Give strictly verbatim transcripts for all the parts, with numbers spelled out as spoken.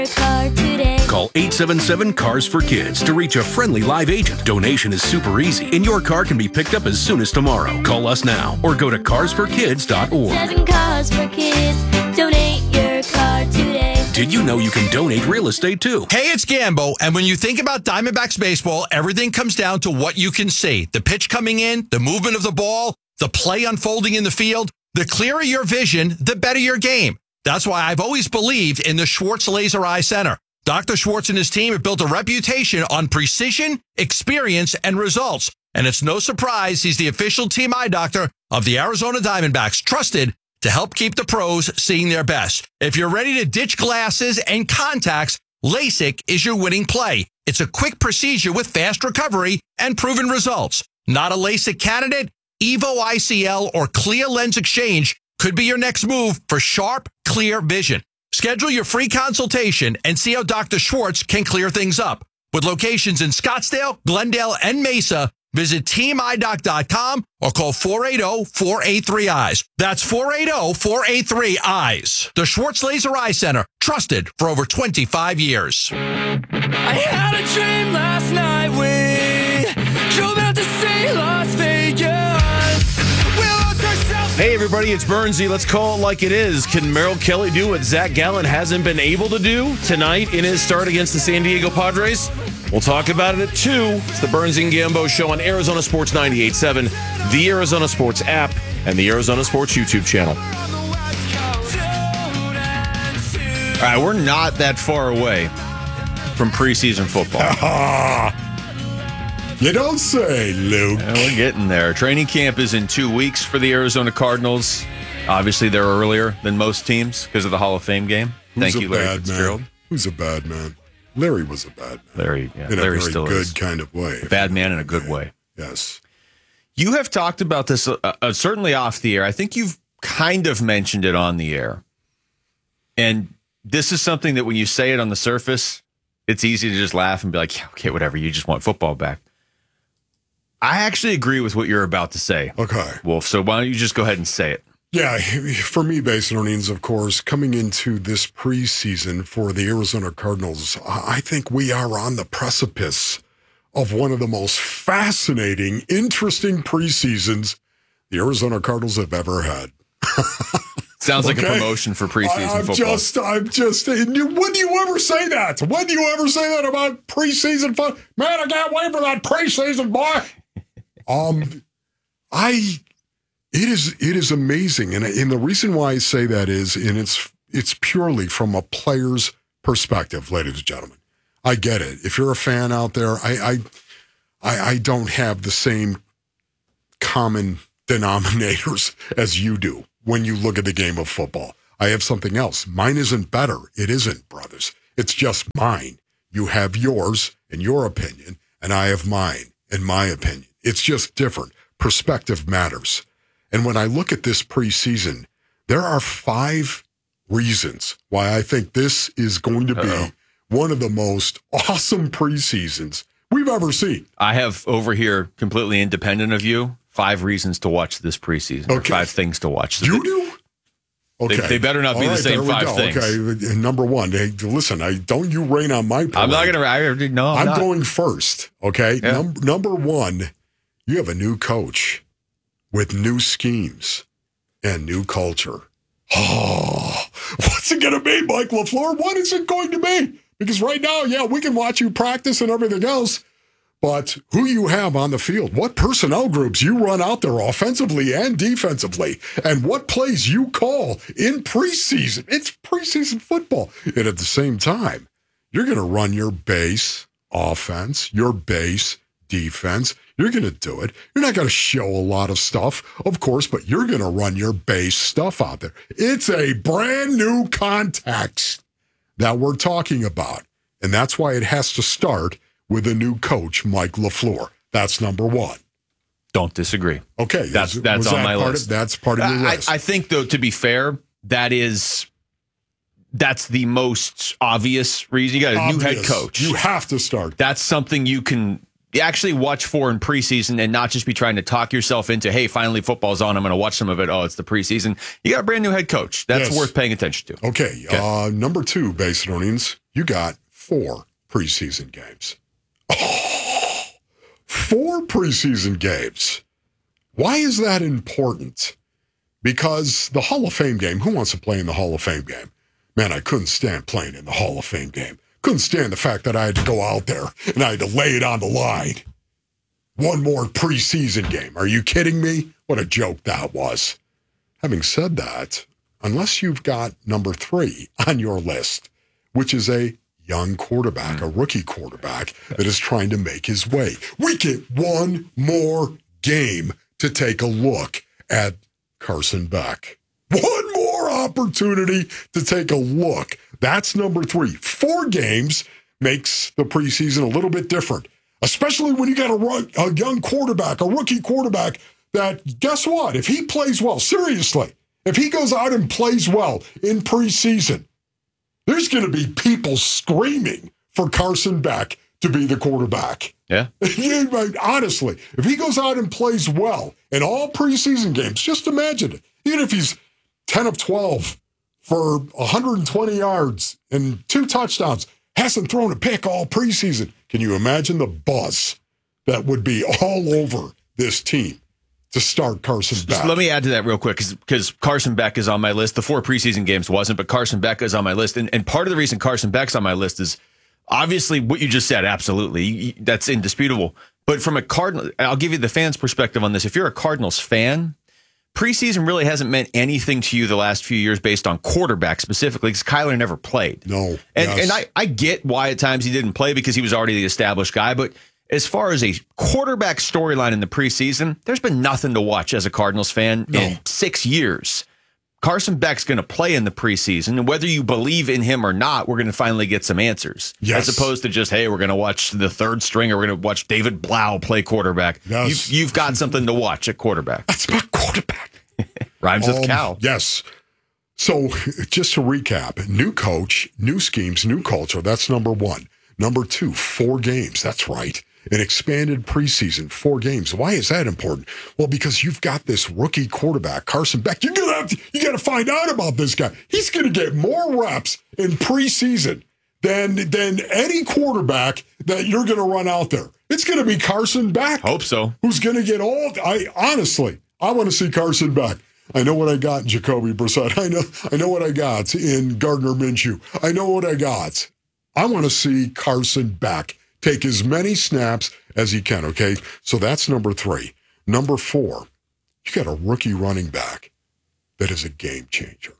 car today. Call eight seven seven, C A R S for Kids to reach a friendly live agent. Donation is super easy, and your car can be picked up as soon as tomorrow. Call us now or go to cars for kids dot org. Seven cars for kids. Donate your car today. Did you know you can donate real estate too? Hey, it's Gambo, and when you think about Diamondbacks baseball, everything comes down to what you can see. The pitch coming in, the movement of the ball, the play unfolding in the field. The clearer your vision, the better your game. That's why I've always believed in the Schwartz Laser Eye Center. Doctor Schwartz and his team have built a reputation on precision, experience, and results. And it's no surprise he's the official team eye doctor of the Arizona Diamondbacks, trusted to help keep the pros seeing their best. If you're ready to ditch glasses and contacts, LASIK is your winning play. It's a quick procedure with fast recovery and proven results. Not a LASIK candidate? Evo I C L or Clear Lens Exchange could be your next move for sharp, clear vision. Schedule your free consultation and see how Doctor Schwartz can clear things up. With locations in Scottsdale, Glendale, and Mesa, visit team eye doc dot com or call four eight zero, four eight three, eyes. That's four eight zero, four eight three, eyes. The Schwartz Laser Eye Center, trusted for over twenty-five years. I had a dream last night. We drove out to see Las Vegas. Hey, everybody, it's Bernsey. Let's call it like it is. Can Merrill Kelly do what Zach Gallen hasn't been able to do tonight in his start against the San Diego Padres? We'll talk about it at two. It's the Bernsey and Gambo Show on Arizona Sports ninety-eight point seven, the Arizona Sports app, and the Arizona Sports YouTube channel. All right, we're not that far away from preseason football. You don't say, Luke. Yeah, we're getting there. Training camp is in two weeks for the Arizona Cardinals. Obviously, they're earlier than most teams because of the Hall of Fame game. Who's Thank a you, Larry bad Fitzgerald. man? Who's a bad man? Larry was a bad man. Larry, yeah, in a Larry very still good is. kind of way. Bad man in a good way. Yes. You have talked about this uh, uh, certainly off the air. I think you've kind of mentioned it on the air. And this is something that when you say it on the surface, it's easy to just laugh and be like, yeah, okay, whatever. You just want football back. I actually agree with what you're about to say. Okay. Wolf, so why don't you just go ahead and say it? Yeah, for me, Basinonians, of course, coming into this preseason for the Arizona Cardinals, I think we are on the precipice of one of the most fascinating, interesting preseasons the Arizona Cardinals have ever had. Sounds like okay? a promotion for preseason I, I'm football. Just, I'm just, when do you ever say that? When do you ever say that about preseason fun? Man, I can't wait for that preseason, boy. um, I, it is, it is amazing. And, and the reason why I say that is, and it's, it's purely from a player's perspective, ladies and gentlemen. I get it. If you're a fan out there, I, I, I, I don't have the same common denominators as you do when you look at the game of football. I have something else. Mine isn't better. It isn't, brothers. It's just mine. You have yours and your opinion, and I have mine and my opinion. It's just different. Perspective matters. And when I look at this preseason, there are five reasons why I think this is going to be Uh-oh. one of the most awesome preseasons we've ever seen. I have over here, completely independent of you, five reasons to watch this preseason. Okay. Or five things to watch. You do? Okay. They, they better not be All the right, same five go. things. Okay, number one, hey, listen, I don't you rain on my parade. I'm not going to. I already know. I'm, I'm not. going first. Okay. Yeah. Num- number one, you have a new coach with new schemes and new culture. Oh, what's it going to be, Mike LaFleur? What is it going to be? Because right now, yeah, we can watch you practice and everything else, but who you have on the field, what personnel groups you run out there offensively and defensively, and what plays you call in preseason. It's preseason football. And at the same time, you're going to run your base offense, your base defense. You're going to do it. You're not going to show a lot of stuff, of course, but you're going to run your base stuff out there. It's a brand new context that we're talking about. And that's why it has to start with a new coach, Mike LaFleur. That's number one. Don't disagree. Okay. That's is, that's on that my part list. Of, that's part of your I, list. I think, though, to be fair, that is that's the most obvious reason. You got a Obvious. new head coach. You have to start. That's something you can actually watch for in preseason and not just be trying to talk yourself into, hey, finally football's on, I'm going to watch some of it. Oh, it's the preseason. You got a brand new head coach. That's Yes. worth paying attention to. Okay. okay. Uh, number two, Basinonians, you got four preseason games. Oh, four preseason games. Why is that important? Because the Hall of Fame game, who wants to play in the Hall of Fame game? Man, I couldn't stand playing in the Hall of Fame game. Couldn't stand the fact that I had to go out there and I had to lay it on the line. One more preseason game. Are you kidding me? What a joke that was. Having said that, unless you've got number three on your list, which is a young quarterback, a rookie quarterback that is trying to make his way, we get one more game to take a look at Carson Beck. One more opportunity to take a look. That's number three. Four games makes the preseason a little bit different, especially when you got a, a young quarterback, a rookie quarterback that, guess what? If he plays well, seriously, if he goes out and plays well in preseason, there's going to be people screaming for Carson Beck to be the quarterback. Yeah. Honestly, if he goes out and plays well in all preseason games, just imagine it. Even if he's ten of twelve for one hundred twenty yards and two touchdowns, hasn't thrown a pick all preseason. Can you imagine the buzz that would be all over this team to start Carson Beck? Just let me add to that real quick, because Carson Beck is on my list. The four preseason games wasn't, but Carson Beck is on my list. And, and part of the reason Carson Beck's on my list is obviously what you just said. Absolutely. That's indisputable. But from a Cardinal, I'll give you the fans' perspective on this. If you're a Cardinals fan, preseason really hasn't meant anything to you the last few years based on quarterback specifically, because Kyler never played. No. And, yes. and I, I get why at times he didn't play because he was already the established guy. But as far as a quarterback storyline in the preseason, there's been nothing to watch as a Cardinals fan No. in six years. Carson Beck's going to play in the preseason, and whether you believe in him or not, we're going to finally get some answers. Yes. As opposed to just, hey, we're going to watch the third string, or we're going to watch David Blau play quarterback. Yes. You've, you've got something to watch at quarterback. That's my quarterback. Rhymes with Um, Cal. Yes. So just to recap, new coach, new schemes, new culture. That's number one. Number two, four games. That's right. An expanded preseason, four games. Why is that important? Well, because you've got this rookie quarterback, Carson Beck. You're gonna have to, you got to find out about this guy. He's going to get more reps in preseason than than any quarterback that you're going to run out there. It's going to be Carson Beck. Hope so. Who's going to get all? I honestly, I want to see Carson Beck. I know what I got in Jacoby Brissett. I know, I know what I got in Gardner Minshew. I know what I got. I want to see Carson Beck take as many snaps as he can, okay? So that's number three. Number four, you got a rookie running back that is a game changer.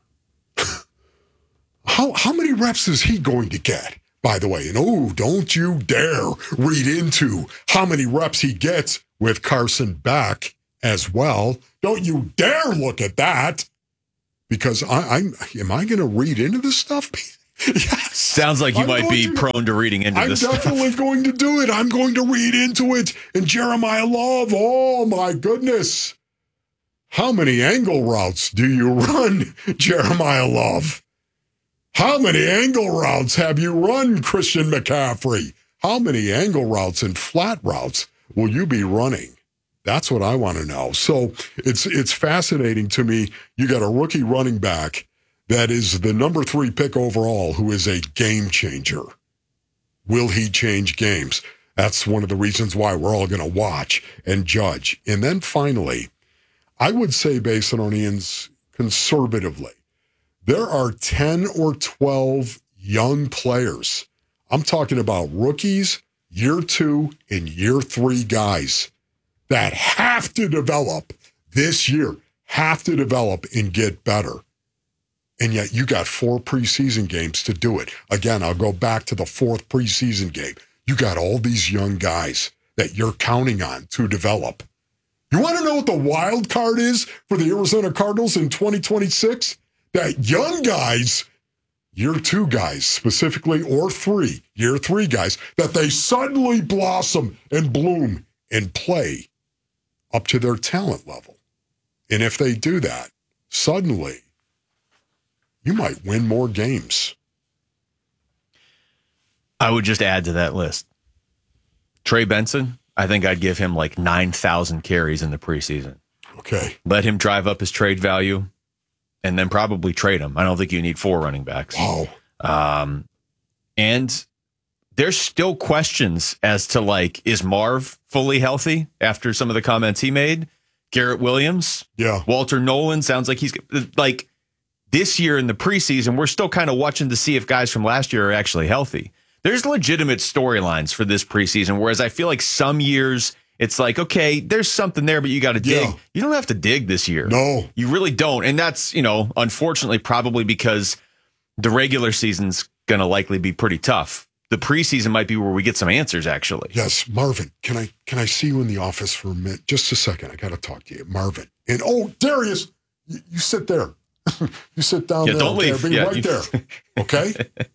how how many reps is he going to get, by the way? And oh, don't you dare read into how many reps he gets with Carson Beck as well. Don't you dare look at that, because I, I'm, am I going to read into this stuff? Yes. Sounds like you I'm might be to, prone to reading into I'm this. I'm definitely stuff. going to do it. I'm going to read into it. And Jeremiah Love, oh my goodness. How many angle routes do you run, Jeremiah Love? How many angle routes have you run, Christian McCaffrey? How many angle routes and flat routes will you be running? That's what I want to know. So it's it's fascinating to me. You got a rookie running back that is the number three pick overall, who is a game changer. Will he change games? That's one of the reasons why we're all going to watch and judge. And then finally, I would say, based on Ian's conservatively, there are ten or twelve young players. I'm talking about rookies, year two and year three guys that have to develop this year, have to develop and get better. And yet you got four preseason games to do it. Again, I'll go back to the fourth preseason game. You got all these young guys that you're counting on to develop. You want to know what the wild card is for the Arizona Cardinals in twenty twenty-six? That young guys, year two guys specifically, or three, year three guys, that they suddenly blossom and bloom and play up to their talent level. And if they do that, suddenly, you might win more games. I would just add to that list. Trey Benson, I think I'd give him like nine thousand carries in the preseason. Okay. Let him drive up his trade value and then probably trade him. I don't think you need four running backs. Wow. Um, And there's still questions as to, like, is Marv fully healthy after some of the comments he made? Garrett Williams? Yeah. Walter Nolan sounds like he's, like, this year in the preseason, we're still kind of watching to see if guys from last year are actually healthy. There's legitimate storylines for this preseason, whereas I feel like some years it's like, okay, there's something there, but you got to dig. Yeah. You don't have to dig this year. No. You really don't. And that's, you know, unfortunately, probably because the regular season's going to likely be pretty tough. The preseason might be where we get some answers, actually. Yes, Marvin, can I can I see you in the office for a minute? Just a second. I got to talk to you. Marvin. And, oh, Darius, you, you sit there. You sit down yeah, there. Don't okay? leave. Be Yeah, right you... there. Okay?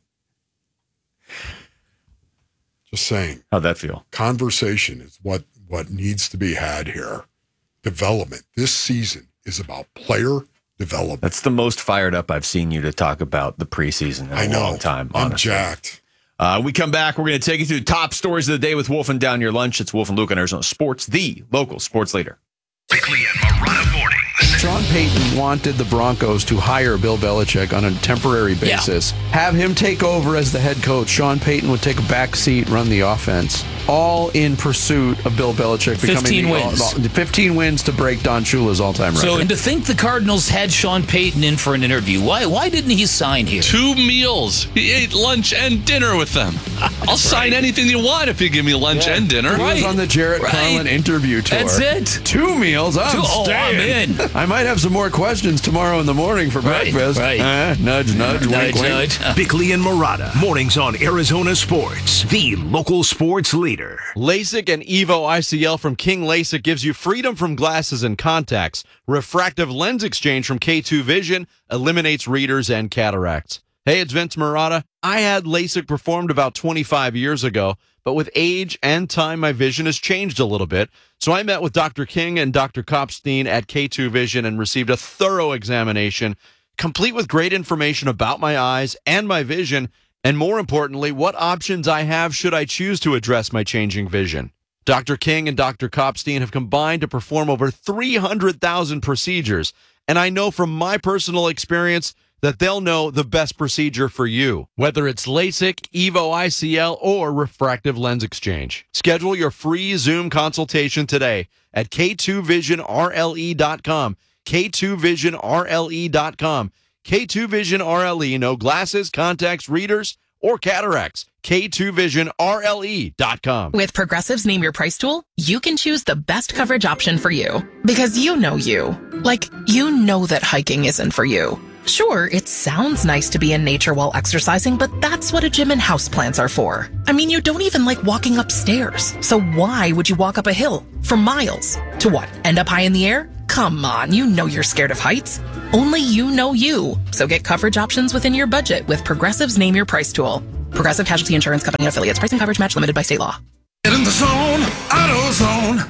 Just saying. How'd that feel? Conversation is what, what needs to be had here. Development. This season is about player development. That's the most fired up I've seen you to talk about the preseason in a I know. long time, I'm honestly. jacked. Uh, we come back. We're going to take you through the top stories of the day with Wolf and Down Your Lunch. It's Wolf and Luke on Arizona Sports, the local sports leader. Bickley and Morana mornings. Sean Payton wanted the Broncos to hire Bill Belichick on a temporary basis. Yeah. Have him take over as the head coach. Sean Payton would take a back seat, run the offense. All in pursuit of Bill Belichick becoming fifteen the, wins. All, fifteen wins to break Don Shula's all-time record. So, and to think the Cardinals had Sean Payton in for an interview. Why Why didn't he sign here? Two meals. He ate lunch and dinner with them. I'll sign right. anything you want if you give me lunch yeah. and dinner. He right. was on the Jarrett right. Carlin interview tour. That's it. Two meals. I'm Two, oh, staying. I'm in. I might have some more questions tomorrow in the morning for right. breakfast. Right. Uh, nudge, nudge, nudge, wink, nudge. wink. Bickley and Morana mornings on Arizona Sports, the local sports leader. LASIK and Evo I C L from King LASIK gives you freedom from glasses and contacts. Refractive lens exchange from K two Vision eliminates readers and cataracts. Hey, it's Vince Marotta. I had LASIK performed about twenty-five years ago, but with age and time, my vision has changed a little bit. So I met with Doctor King and Doctor Kopstein at K two Vision and received a thorough examination, complete with great information about my eyes and my vision, and more importantly, what options I have should I choose to address my changing vision. Doctor King and Doctor Kopstein have combined to perform over three hundred thousand procedures, and I know from my personal experience that they'll know the best procedure for you, whether it's LASIK, Evo I C L, or refractive lens exchange. Schedule your free Zoom consultation today at K two vision R L E dot com, K two vision R L E dot com. K two Vision R L E, no glasses, contacts, readers, or cataracts. K two vision R L E dot com. With Progressive's Name Your Price tool, you can choose the best coverage option for you. Because you know you. Like, you know that hiking isn't for you. Sure, it sounds nice to be in nature while exercising, but that's what a gym and houseplants are for. I mean, you don't even like walking upstairs. So why would you walk up a hill for miles? To what, end up high in the air? Come on, you know you're scared of heights. Only you know you. So get coverage options within your budget with Progressive's Name Your Price tool. Progressive Casualty Insurance Company and Affiliates. Price and coverage match limited by state law. Get in the zone, AutoZone.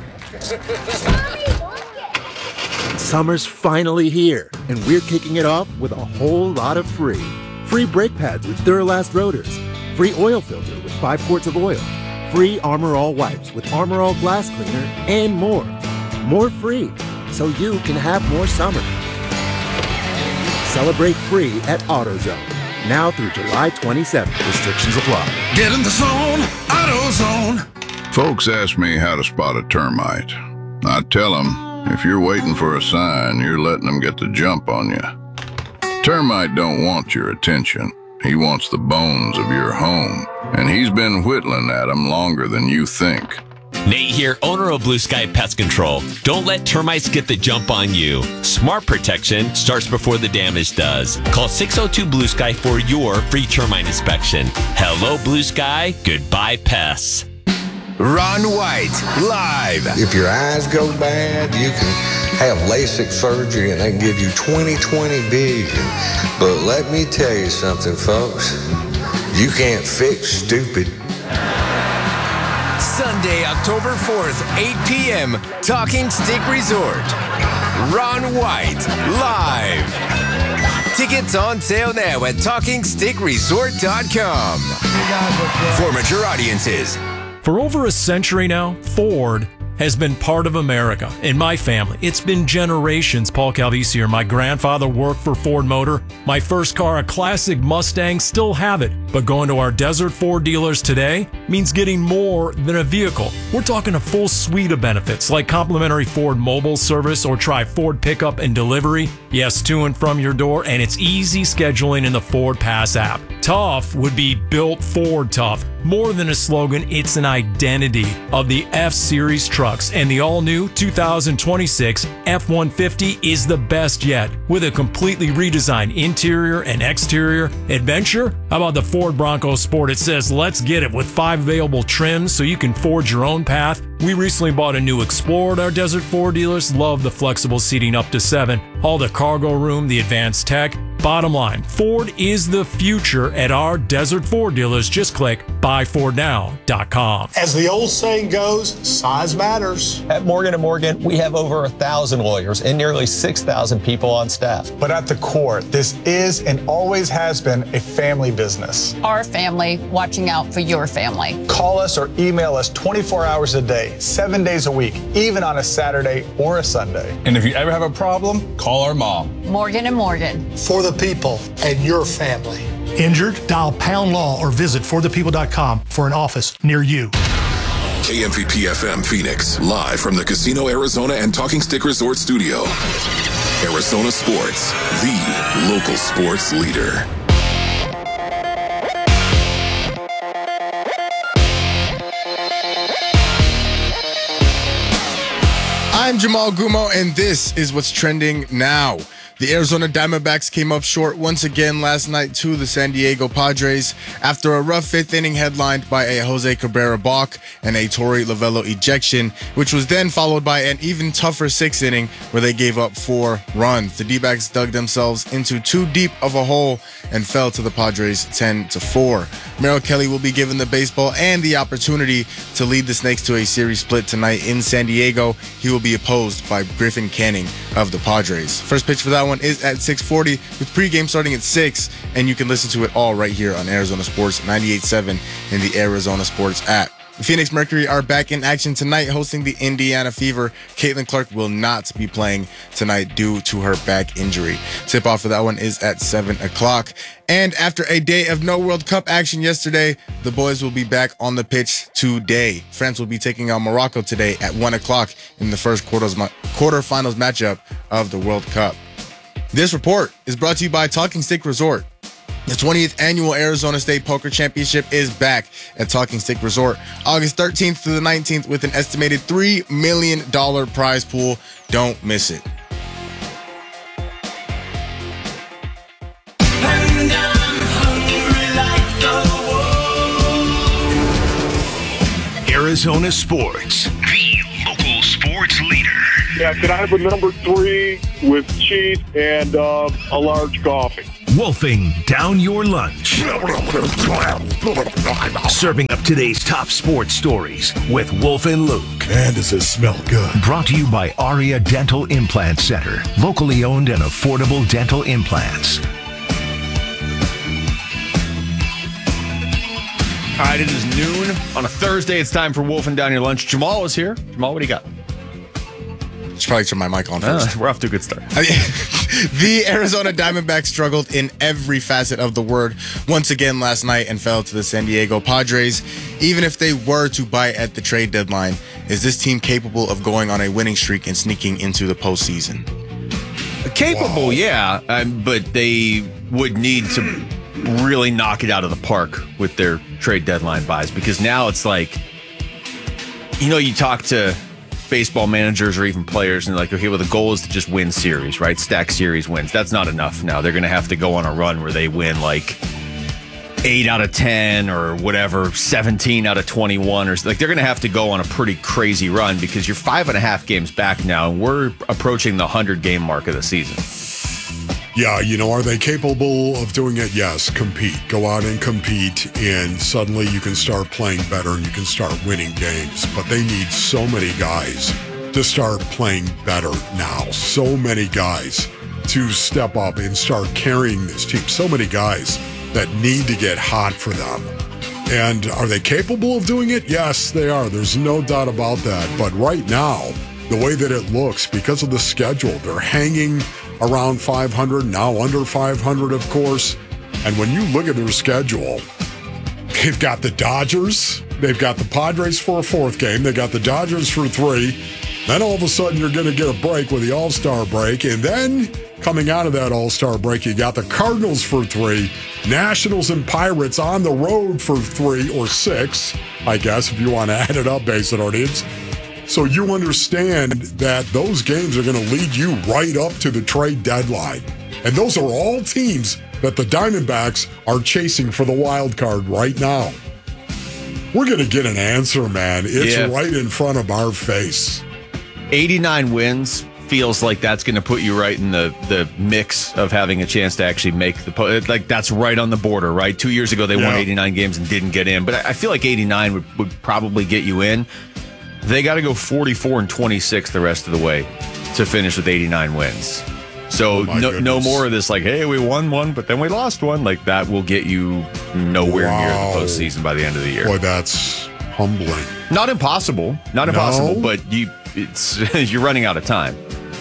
Summer's finally here, and we're kicking it off with a whole lot of free. Free brake pads with Duralast rotors. Free oil filter with five quarts of oil. Free Armor All wipes with Armor All glass cleaner, and more. More free, so you can have more summer. Celebrate free at AutoZone. Now through July twenty-seventh. Restrictions apply. Get in the zone, AutoZone. Folks ask me how to spot a termite. I tell them, if you're waiting for a sign, you're letting them get the jump on you. Termite don't want your attention. He wants the bones of your home, and he's been whittling at them longer than you think. Nate here, owner of Blue Sky Pest Control. Don't let termites get the jump on you. Smart protection starts before the damage does. Call six oh two Blue Sky for your free termite inspection. Hello, Blue Sky. Goodbye, pests. Ron White, live. If your eyes go bad, you can have LASIK surgery and they can give you twenty twenty vision. But let me tell you something, folks. You can't fix stupid. Sunday, October fourth, eight p.m., Talking Stick Resort. Ron White, live. Tickets on sale now at talking stick resort dot com. For mature audiences. For over a century now, Ford has been part of America. In my family, it's been generations. Paul Calvisi here. My grandfather worked for Ford Motor. My first car, a classic Mustang, still have it. But But going to our Desert Ford dealers today means getting more than a vehicle. We're talking a full suite of benefits like complimentary Ford mobile service or try Ford pickup and delivery. Yes, to and from your door, and it's easy scheduling in the Ford Pass app. Tough would be built Ford tough. More than a slogan, it's an identity of the F-Series trucks, and the all-new two thousand twenty-six F one fifty is the best yet. With a completely redesigned interior and exterior adventure, how about the Ford Bronco Sport? It says, let's get it, with five available trims so you can forge your own path. We recently bought a new Explorer at our Desert Ford dealers. Love the flexible seating up to seven. All the cargo room, the advanced tech. Bottom line, Ford is the future at our Desert Ford dealers. Just click buy ford now dot com. As the old saying goes, size matters. At Morgan and Morgan, we have over a thousand lawyers and nearly six thousand people on staff. But at the core, this is and always has been a family business. Our family watching out for your family. Call us or email us twenty-four hours a day, seven days a week, even on a Saturday or a Sunday. And if you ever have a problem, call our mom. Morgan and Morgan. For the people and your family. Injured? Dial pound law or visit for the people dot com for an office near you. K M V P F M Phoenix, live from the Casino Arizona and Talking Stick Resort Studio. Arizona Sports, the local sports leader. I'm Jamal Gumo, and this is what's trending now. The Arizona Diamondbacks came up short once again last night to the San Diego Padres after a rough fifth inning headlined by a Jose Cabrera balk and a Torey Lovullo ejection, which was then followed by an even tougher sixth inning where they gave up four runs. The D-backs dug themselves into too deep of a hole and fell to the Padres ten to four. Merrill Kelly will be given the baseball and the opportunity to lead the Snakes to a series split tonight in San Diego. He will be opposed by Griffin Canning of the Padres. First pitch for that one is at six forty with pregame starting at six, and you can listen to it all right here on Arizona Sports ninety-eight point seven in the Arizona Sports app. The Phoenix Mercury are back in action tonight hosting the Indiana Fever. Caitlin Clark will not be playing tonight due to her back injury. Tip-off for that one is at seven o'clock. And after a day of no World Cup action yesterday, the boys will be back on the pitch today. France will be taking on Morocco today at one o'clock in the first quarters, quarterfinals matchup of the World Cup. This report is brought to you by Talking Stick Resort. The twentieth annual Arizona State Poker Championship is back at Talking Stick Resort August thirteenth through the nineteenth with an estimated three million dollars prize pool. Don't miss it. Arizona Sports, the local sports leader. Yeah, could I have a number three with cheese and uh, a large coffee? Wolfing down your lunch. Serving up today's top sports stories with Wolf and Luke. Man, does this smell good. Brought to you by Aria Dental Implant Center. Locally owned and affordable dental implants. All right, it is noon on a Thursday. It's time for Wolfing Down Your Lunch. Jamal is here. Jamal, what do you got? Should probably turn my mic on first. Uh, we're off to a good start. The Arizona Diamondbacks struggled in every facet of the word once again last night and fell to the San Diego Padres. Even if they were to bite at the trade deadline, is this team capable of going on a winning streak and sneaking into the postseason? Capable, wow. yeah, um, but they would need to really knock it out of the park with their trade deadline buys, because now it's like, you know, you talk to baseball managers or even players and they're like, okay, well, the goal is to just win series, right? Stack series wins. That's not enough now. They're going to have to go on a run where they win like eight out of ten or whatever, seventeen out of twenty-one, or like they're going to have to go on a pretty crazy run because you're five and a half games back now and we're approaching the hundred game mark of the season. Yeah, you know, are they capable of doing it? Yes, compete. Go out and compete, and suddenly you can start playing better and you can start winning games. But they need so many guys to start playing better now. So many guys to step up and start carrying this team. So many guys that need to get hot for them. And are they capable of doing it? Yes, they are. There's no doubt about that. But right now, the way that it looks, because of the schedule, they're hanging around five hundred, now under five hundred, of course. And when you look at their schedule, They've got the Dodgers. They've got the Padres for a fourth game. They got the Dodgers for three. Then all of a sudden you're going to get a break with the All-Star break. And then coming out of that All-Star break, you got the Cardinals for three, Nationals and Pirates on the road for three or six, I guess, if you want to add it up based on audience. So you understand that those games are going to lead you right up to the trade deadline. And those are all teams that the Diamondbacks are chasing for the wild card right now. We're going to get an answer, man. It's Yeah. right in front of our face. eighty-nine wins feels like that's going to put you right in the, the mix of having a chance to actually make the po- like that's right on the border, right? Two years ago they Yeah. won eighty-nine games and didn't get in, but I I feel like eighty-nine would, would probably get you in. They got to go forty-four and twenty-six the rest of the way to finish with eighty-nine wins. So Oh my no, no goodness. more of this like, hey, we won one, but then we lost one. Like that will get you nowhere near Wow. the postseason by the end of the year. Boy, that's humbling. Not impossible, not No? impossible, but you it's you're running out of time.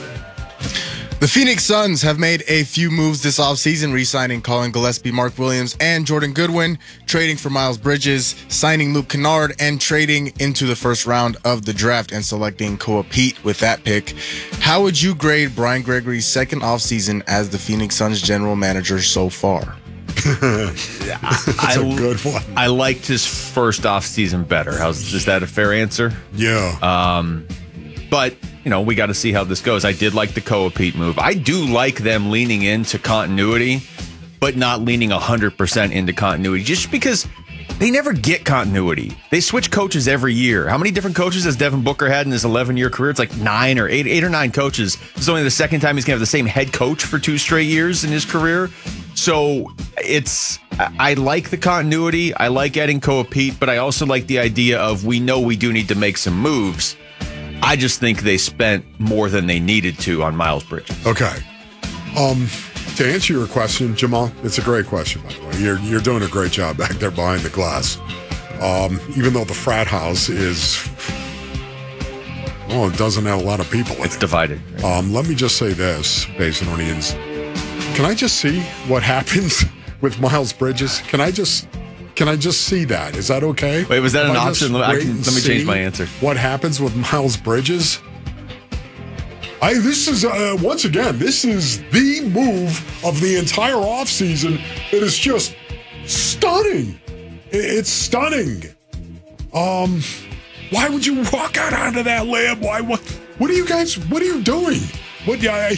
The Phoenix Suns have made a few moves this offseason, re-signing Colin Gillespie, Mark Williams, and Jordan Goodwin, trading for Miles Bridges, signing Luke Kennard, and trading into the first round of the draft and selecting Koa Pete with that pick. How would you grade Brian Gregory's second offseason as the Phoenix Suns general manager so far? That's I, a good one. I liked his first offseason better. How's is that a fair answer? Yeah. Um, but you know, we got to see how this goes. I did like the Koa Pete move. I do like them leaning into continuity, but not leaning one hundred percent into continuity, just because they never get continuity. They switch coaches every year. How many different coaches has Devin Booker had in his eleven-year career? It's like nine or eight, eight or nine coaches. It's only the second time he's going to have the same head coach for two straight years in his career. So it's, I like the continuity. I like adding Koa Pete, but I also like the idea of we know we do need to make some moves. I just think they spent more than they needed to on Miles Bridges. Okay. Um, to answer your question, Jamal, it's a great question, by the way. You're you're doing a great job back there behind the glass. Um, even though the frat house is, well, it doesn't have a lot of people in It's it. divided. Um, let me just say this, Basin Onions. Can I just see what happens with Miles Bridges? Can I just can I just see that? Is that okay? Wait, was that If an I just option? I wait can- and let me change see my answer. What happens with Miles Bridges? I this is uh, once again, this is the move of the entire offseason. It is just stunning. I- It's stunning. Um, why would you walk out onto that limb? Why? What? What are you guys? What are you doing? What? Yeah, I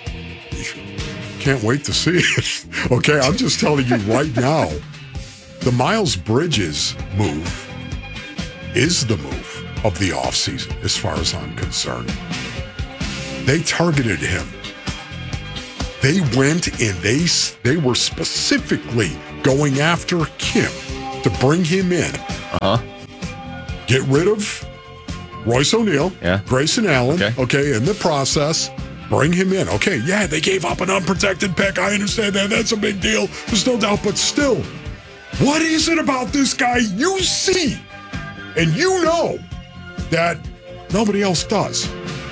can't wait to see it. Okay, I'm just telling you right now, the Miles Bridges move is the move of the offseason, as far as I'm concerned. They targeted him. They went and they they were specifically going after Kim to bring him in. Uh-huh. Get rid of Royce O'Neal, Yeah. Grayson Allen, Okay. okay, in the process, bring him in. Okay, yeah, they gave up an unprotected pick. I understand that. That's a big deal. There's no doubt, but still, what is it about this guy you see and you know that nobody else does?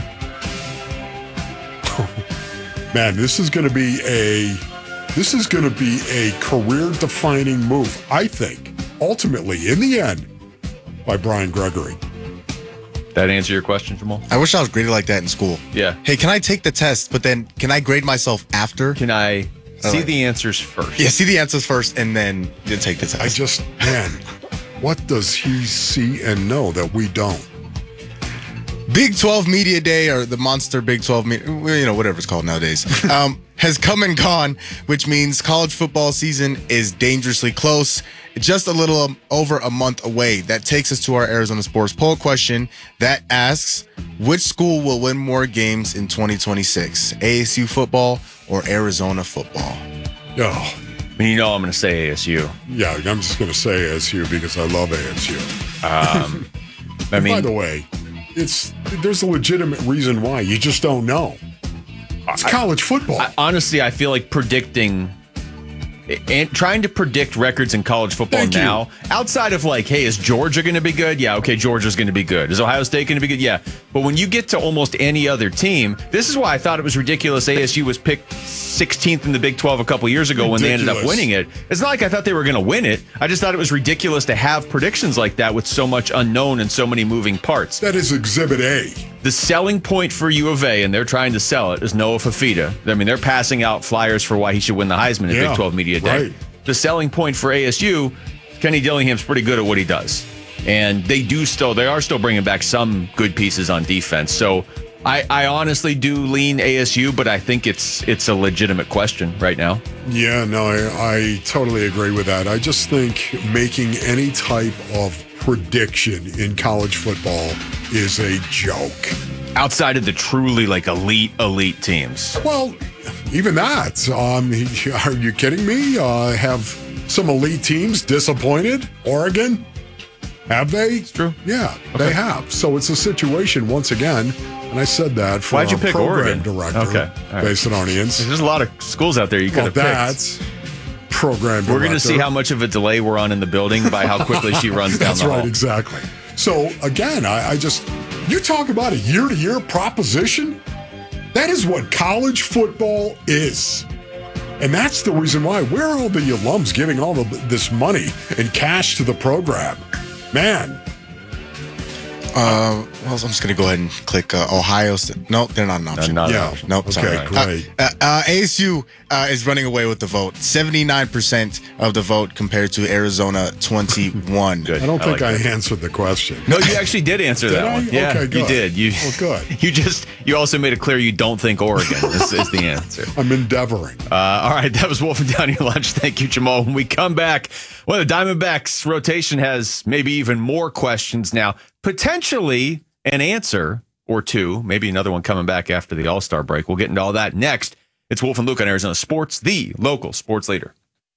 Man, this is going to be a this is going to be a career-defining move, I think, ultimately, in the end, by Brian Gregory. That answer your question, Jamal? I wish I was graded like that in school. Yeah. Hey, can I take the test, but then can I grade myself after? Can I see Alright. the answers first? Yeah, see the answers first and then then take the test. I just, man, what does he see and know that we don't? Big twelve Media Day, or the Monster Big twelve, me- you know, whatever it's called nowadays, um, has come and gone, which means college football season is dangerously close. Just a little um, over a month away. That takes us to our Arizona Sports Poll question that asks, which school will win more games in twenty twenty-six? A S U football or Arizona football? Yeah. I mean, you know I'm going to say A S U. Yeah, I'm just going to say A S U because I love A S U. Um, I And mean, by the way, it's there's a legitimate reason why. You just don't know. It's college football. I, honestly, I feel like predicting and trying to predict records in college football Thank now, you. outside of like, hey, is Georgia going to be good? Yeah, okay, Georgia's going to be good. Is Ohio State going to be good? Yeah. But when you get to almost any other team, this is why I thought it was ridiculous A S U was picked sixteenth in the Big twelve a couple years ago ridiculous. when they ended up winning it. It's not like I thought they were going to win it. I just thought it was ridiculous to have predictions like that with so much unknown and so many moving parts. That is Exhibit A. The selling point for U of A, and they're trying to sell it, is Noah Fafita. I mean, they're passing out flyers for why he should win the Heisman at Yeah, Big twelve Media Day. right. The selling point for A S U, Kenny Dillingham's pretty good at what he does. And they do still, they are still bringing back some good pieces on defense. So I, I honestly do lean A S U, but I think it's it's a legitimate question right now. Yeah, no, I, I totally agree with that. I just think making any type of prediction in college football is a joke. Outside of the truly like elite, elite teams. Well, even that. Um, are you kidding me? Uh, have some elite teams disappointed? Oregon? Have they? It's true. Yeah, okay. They have. So it's a situation, once again, and I said that for Why'd you our pick program Oregon? director, Okay. All right. Basinonians. There's a lot of schools out there you could Well, have picked. that's program director. We're going to see how much of a delay we're on in the building by how quickly she runs down That's the right, hall. exactly. So, again, I, I just, you talk about a year-to-year proposition. That is what college football is. And that's the reason why. Where are all the alums giving all of this money and cash to the program? Man. Uh, well, I'm just going to go ahead and click uh, Ohio State. No, they're not an option. not an yeah. option. Nope. Okay, sorry. great. Uh, uh, A S U uh, is running away with the vote. seventy-nine percent of the vote compared to Arizona, twenty-one. Good. I don't think like I that. answered the question. No, you actually did answer Did that I? one. Yeah, Okay, you good. did. You, Well, good. You just, you also made it clear you don't think Oregon is, is the answer. I'm endeavoring. Uh, all right, that was Wolfing Down Your Lunch. Thank you, Jamal. When we come back, well, the Diamondbacks rotation has maybe even more questions now. Potentially an answer or two, maybe another one coming back after the All-Star break. We'll get into all that next. It's Wolf and Luke on Arizona Sports, the local sports leader.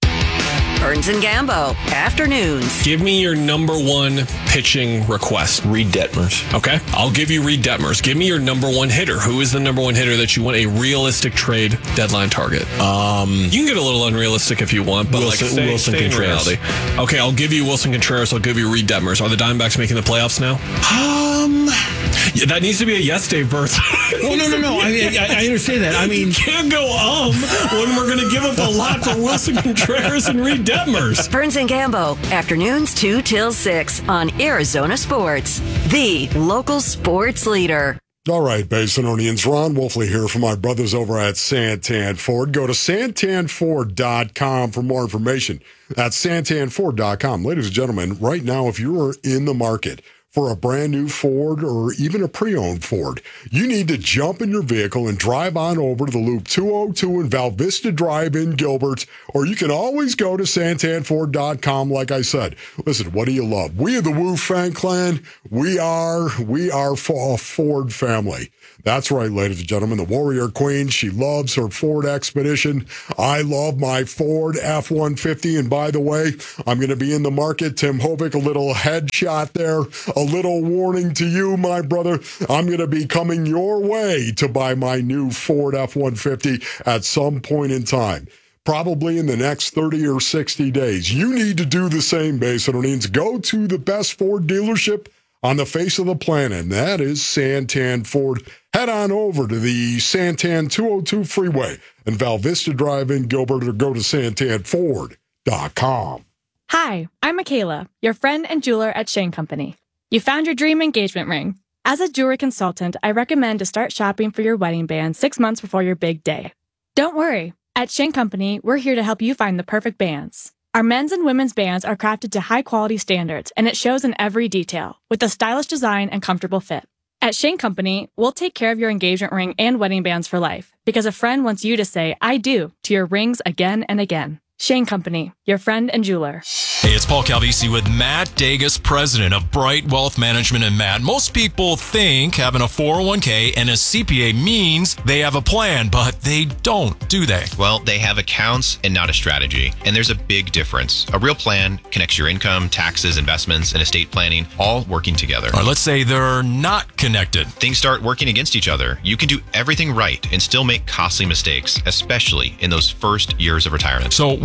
Burns and Gambo, afternoons. Give me your number one pitching request. Reed Detmers. Okay. I'll give you Reed Detmers. Give me your number one hitter. Who is the number one hitter that you want a realistic trade deadline target? Um, you can get a little unrealistic if you want, but Wilson- like stay, Wilson stay in Contreras. reality. Okay, I'll give you Wilson Contreras. I'll give you Reed Detmers. Are the Diamondbacks making the playoffs now? Um, yeah, that needs to be a yes, Dave Burns. Well, no, no, no. I mean, I, I understand that. I mean, you can't go um when we're going to give up a lot for Wilson Contreras and Reed Detmers. Burns and Gambo, afternoons two till six on Arizona Sports, the local sports leader. All right, Basinonians. Ron Wolfley here from my brothers over at Santan Ford. Go to santan ford dot com for more information. That's santan ford dot com. Ladies and gentlemen, right now, if you are in the market for a brand new Ford or even a pre-owned Ford, you need to jump in your vehicle and drive on over to the Loop two oh two in Val Vista Drive in Gilbert, or you can always go to santan ford dot com. Like I said, listen, what do you love? We are the Wu Fan Clan. We are, we are for a Ford family. That's right, ladies and gentlemen. The Warrior Queen, she loves her Ford Expedition. I love my Ford F one fifty. And by the way, I'm going to be in the market. Tim Hovick, a little headshot there. A little warning to you, my brother. I'm going to be coming your way to buy my new Ford F one fifty at some point in time. Probably in the next thirty or sixty days. You need to do the same, Basinonians. Go to the best Ford dealership on the face of the planet, and that is Santan Ford. Head on over to the Santan two oh two freeway and Val Vista Drive in Gilbert, or go to santan ford dot com. Hi, I'm Michaela, your friend and jeweler at Shane Company. You found your dream engagement ring. As a jewelry consultant, I recommend to start shopping for your wedding band six months before your big day. Don't worry. At Shane Company, we're here to help you find the perfect bands. Our men's and women's bands are crafted to high-quality standards, and it shows in every detail, with a stylish design and comfortable fit. At Shane Company, we'll take care of your engagement ring and wedding bands for life, because a friend wants you to say, I do, to your rings again and again. Shane Company, your friend and jeweler. Hey, it's Paul Calvisi with Matt Dagus, president of Bright Wealth Management. And Matt, most people think having a four oh one k and a C P A means they have a plan, but they don't, do they? Well, they have accounts and not a strategy. And there's a big difference. A real plan connects your income, taxes, investments, and estate planning all working together. Or let's say they're not connected. Things start working against each other. You can do everything right and still make costly mistakes, especially in those first years of retirement. So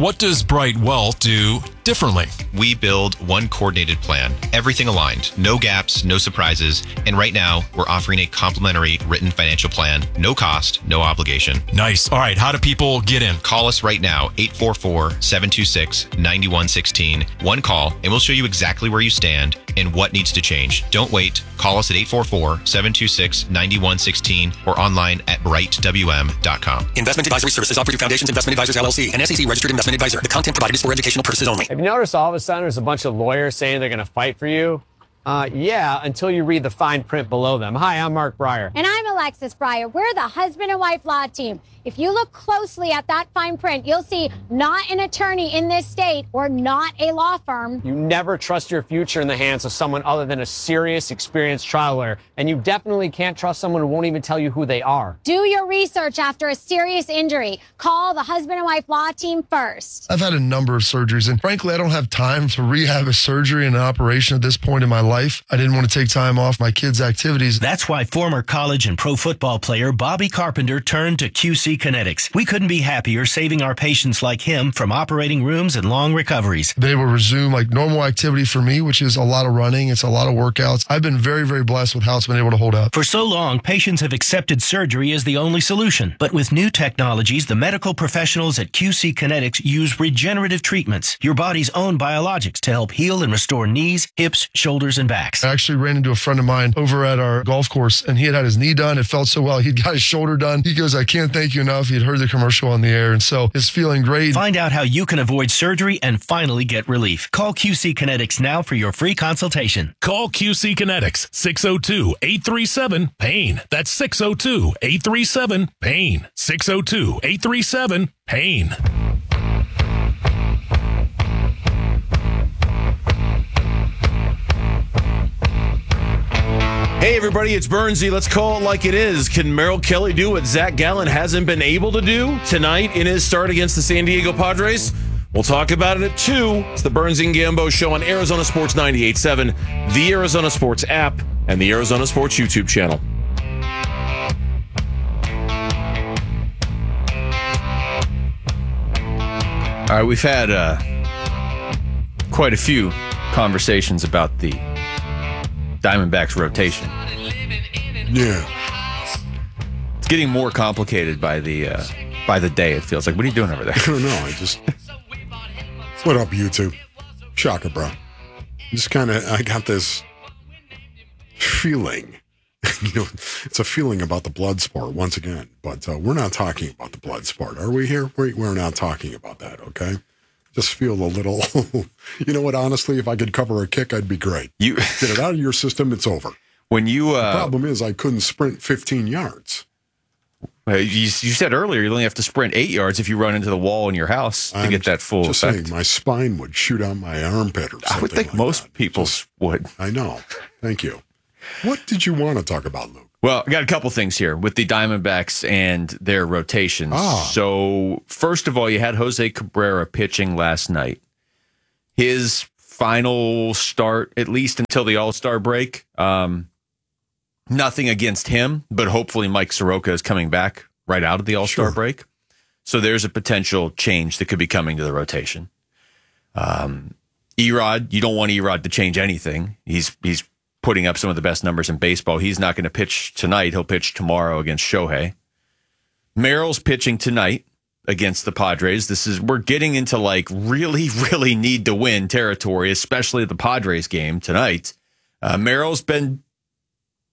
What does Bright Wealth do differently? We build one coordinated plan, everything aligned, no gaps, no surprises. And right now, we're offering a complimentary written financial plan, no cost, no obligation. Nice. All right. How do people get in? Call us right now, eight four four, seven two six, nine one one six. One call, and we'll show you exactly where you stand and what needs to change. Don't wait. Call us at eight four four, seven two six, nine one one six or online at bright w m dot com. Investment advisory services offered through Foundations Investment Advisors, L L C, an S E C registered investment advisor. The content provided is for educational purposes only. Have you noticed all of a sudden there's a bunch of lawyers saying they're going to fight for you? Uh, yeah, until you read the fine print below them. Hi, I'm Mark Breyer. And I'm Alexis Breyer. We're the husband and wife law team. If you look closely at that fine print, you'll see not an attorney in this state or not a law firm. You never trust your future in the hands of someone other than a serious, experienced trial lawyer. And you definitely can't trust someone who won't even tell you who they are. Do your research after a serious injury. Call the husband and wife law team first. I've had a number of surgeries, and frankly, I don't have time to rehab a surgery and an operation at this point in my life. I didn't want to take time off my kids' activities. That's why former college and pro football player Bobby Carpenter turned to Q C Kinetics. We couldn't be happier saving our patients like him from operating rooms and long recoveries. Been able to resume like normal activity for me, which is a lot of running. It's a lot of workouts. I've been very, very blessed with how it's been able to hold up. For so long, patients have accepted surgery as the only solution. But with new technologies, the medical professionals at Q C Kinetics use regenerative treatments, your body's own biologics, to help heal and restore knees, hips, shoulders, and backs. I actually ran into a friend of mine over at our golf course, and he had had his knee done. It felt so well. He'd got his shoulder done. He goes, I can't thank you enough. He'd heard the commercial on the air, and so it's feeling great. Find out how you can avoid surgery and finally get relief. Call Q C Kinetics now for your free consultation. Call Q C Kinetics, six oh two, eight three seven, pain. That's six oh two, eight three seven, pain. six oh two, eight three seven, pain. Hey, everybody, it's Bernsey. Let's call it like it is. Can Merrill Kelly do what Zach Gallen hasn't been able to do tonight in his start against the San Diego Padres? We'll talk about it at two. It's the Bernsey and Gambo Show on Arizona Sports ninety-eight point seven, the Arizona Sports app, and the Arizona Sports YouTube channel. All right, we've had uh, quite a few conversations about the Diamondbacks rotation. Yeah. It's getting more complicated by the uh, by the day, it feels like. What are you doing over there? I don't know. I just... What up, YouTube? Shocker, bro. Just kind of, I got this feeling. You know, it's a feeling about the blood sport once again. But uh, we're not talking about the blood sport, are we here? We're, we're not talking about that, okay? Just feel a little, you know what, honestly, if I could cover a kick, I'd be great. You get it out of your system, it's over. When you, uh, the problem is I couldn't sprint fifteen yards. Uh, you, you said earlier you only have to sprint eight yards if you run into the wall in your house to I'm get that full just effect. saying, my spine would shoot out my armpit or something. I would think like most that. people Just, would. I know. Thank you. What did you want to talk about, Luke? Well, I got a couple things here with the Diamondbacks and their rotations. Ah. So, first of all, you had Jose Cabrera pitching last night. His final start, at least until the All-Star break, um, nothing against him, but hopefully Mike Soroka is coming back right out of the All-Star Sure. break. So there's a potential change that could be coming to the rotation. Um, Erod, you don't want Erod to change anything. He's he's putting up some of the best numbers in baseball. He's not going to pitch tonight. He'll pitch tomorrow against Shohei. Merrill's pitching tonight against the Padres. This is we're getting into like really, really need to win territory, especially the Padres game tonight. Uh, Merrill's been